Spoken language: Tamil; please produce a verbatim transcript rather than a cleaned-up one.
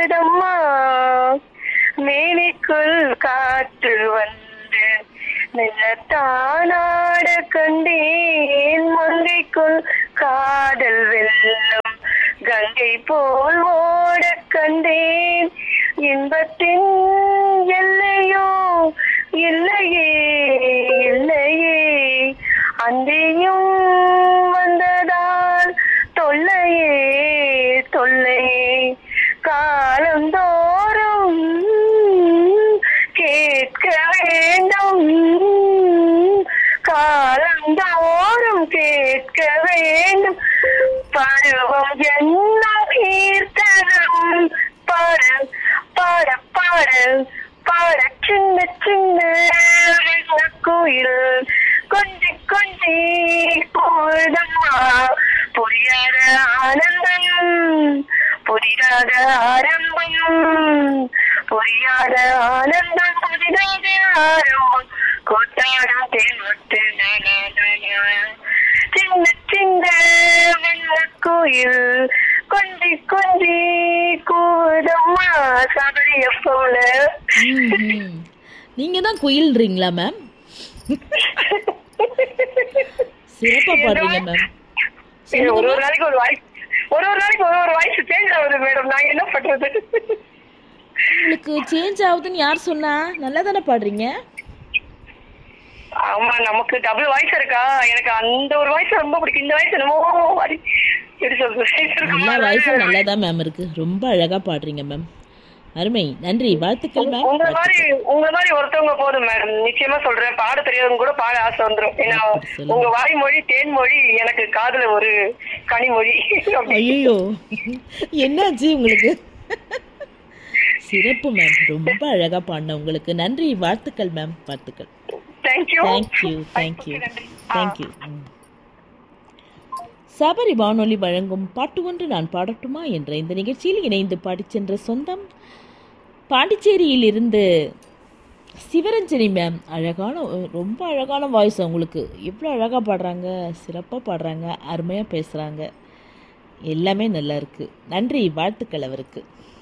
கூடம்மா மேனிக்குள் காற்று வந்து மெல்லத்தானாட கண்டேன் மங்கைக்குள் காதல் வெள்ளம் கங்கை போல் ஓட கண்டேன் இன்பத்தின் எல்லையோ இல்லையே இல்லையே அந்தியும் வந்ததால் தொல்லையே தொல்லையே காலந்தோறும் கேட்க வேண்டும் காலந்தோறும் கேட்க வேண்டும் பருவம் என்னும் கீர்த்தனம் பாட பாட பாட பாட சின்ன சின்ன கோயில் கொஞ்சி கொஞ்சி போதம்மா புரியாத ஆனந்தம் புரியாத ஆரம்பம் புரியாத ஆனந்தம் புரியாத ஆரம்பம் கொட்டாடம் தேமட்டு சின்ன சின்ன வெள்ள கோயில் கொஞ்சி கொஞ்சி கூதம்மா சாதனைய போல. நீங்க தான் குயில்றீங்களா மேம்? சிறப்பா பாடுறீங்க மேம். ஒரு ஒரு நாளைக்கு ஒரு வாய்ஸ் ஒரு ஒரு நாளைக்கு ஒரு ஒரு வாய்ஸ் சேஞ்ச் ஆகுது மேடம். நான் என்ன பண்றது? உங்களுக்கு சேஞ்ச் ஆகுதுன்னு யார் சொன்னா? நல்லா தானே பாடுறீங்க. ஆமா, நமக்கு டபுள் வாய்ஸ் இருக்கா. எனக்கு அந்த ஒரு வாய்ஸ் ரொம்ப பிடிக்கும். இந்த வாய்ஸ் என்னமோ மாதிரி எல்லா வாய்ஸும் நல்லா தான் மேம் இருக்கு. ரொம்ப அழகா பாடுறீங்க மேம். அருமை, நன்றி, வாழ்த்துக்கள் மேம். உங்க மாதிரி உங்க மாதிரி ஒருத்தவங்க போதும் மேடம். நிச்சயமா சொல்றேன், பாட தெரியாதவங்க கூட பாட ஆசை வந்துடும். ஏன்னா உங்க வாய்மொழி தேன்மொழி, எனக்கு காதுல ஒரு கனிமொழி. ஐயோ, என்னாச்சு உங்களுக்கு? சிறப்பு மேம், ரொம்ப அழகா பாடின உங்களுக்கு நன்றி, வாழ்த்துக்கள் மேம், வாழ்த்துக்கள். Thank you thank you thank you thank you. Sabari வானொலி வழங்கும் பாட்டு ஒன்று நான் பாடட்டுமா என்ற இந்த நிகழ்ச்சியில் இணைந்து பாடிச் சென்ற சொந்தம் பாண்டிச்சேரியில் இருந்து சிவரஞ்சனி மேம். அழகான, ரொம்ப அழகான வாய்ஸ் அவங்களுக்கு. எவ்வளோ அழகாக பாடுறாங்க, சிறப்பாக பாடுறாங்க, அருமையாக பேசுகிறாங்க, எல்லாமே நல்லா இருக்குது. நன்றி, வாழ்த்துக்கள் அவருக்கு.